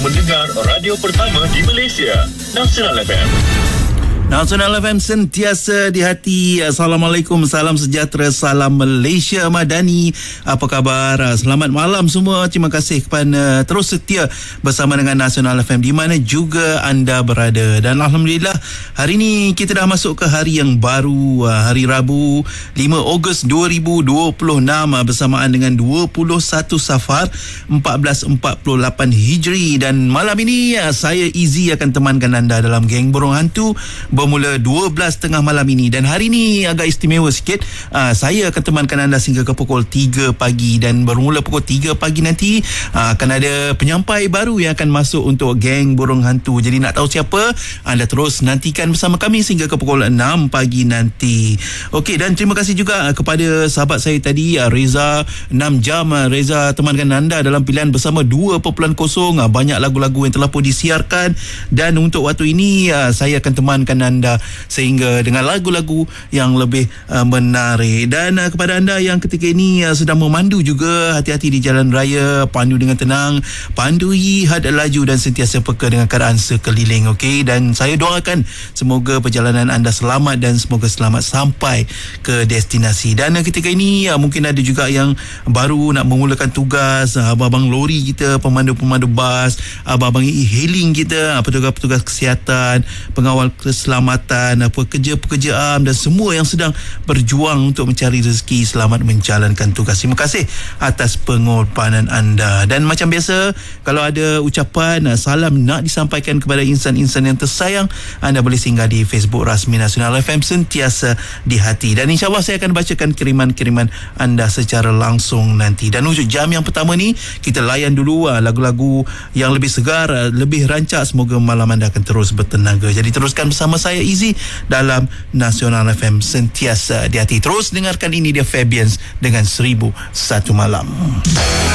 Mendengar radio pertama di Malaysia, Nasional FM. Nasional FM sentiasa di hati. Assalamualaikum, salam sejahtera, salam Malaysia Madani. Apa khabar? Selamat malam semua. Terima kasih kepada terus setia bersama dengan Nasional FM di mana juga anda berada. Dan Alhamdulillah, hari ini kita dah masuk ke hari yang baru, hari Rabu 5 Ogos 2026 bersamaan dengan 21 Safar 1448 Hijri. Dan malam ini saya Izzy akan temankan anda dalam Geng Burung Hantu bermula 12.30 malam ini. Dan hari ini agak istimewa sikit. Saya akan temankan anda sehingga ke pukul 3 pagi. Dan bermula pukul 3 pagi nanti akan ada penyampai baru yang akan masuk untuk Geng Burung Hantu. Jadi nak tahu siapa? Anda terus nantikan bersama kami sehingga ke pukul 6 pagi nanti. Okey, dan terima kasih juga kepada sahabat saya tadi, Reza. 6 jam Reza temankan anda dalam pilihan bersama 2.0. Banyak lagu-lagu yang telah pun disiarkan. Dan untuk waktu ini saya akan temankan anda sehingga dengan lagu-lagu yang lebih menarik. Dan kepada anda yang ketika ini sedang memandu juga, hati-hati di jalan raya, pandu dengan tenang, pandui had laju dan sentiasa peka dengan keadaan sekeliling. Okey, dan saya doakan semoga perjalanan anda selamat dan semoga selamat sampai ke destinasi. Dan ketika ini mungkin ada juga yang baru nak memulakan tugas, abang-abang lori kita, pemandu-pemandu bas, abang-abang e-hailing kita, petugas-petugas kesihatan, pengawal keselamatan, pekerja-pekerja am dan semua yang sedang berjuang untuk mencari rezeki, selamat menjalankan tugas. Terima kasih atas pengorbanan anda. Dan macam biasa, kalau ada ucapan salam nak disampaikan kepada insan-insan yang tersayang, anda boleh singgah di Facebook rasmi Nasional FM sentiasa di hati. Dan insyaAllah saya akan bacakan kiriman-kiriman anda secara langsung nanti. Dan untuk jam yang pertama ni, kita layan dulu lagu-lagu yang lebih segar, lebih rancak. Semoga malam anda akan terus bertenaga. Jadi teruskan bersama saya Izzy dalam Nasional FM sentiasa di hati. Terus dengarkan ini dia Fabians dengan 1001 Malam.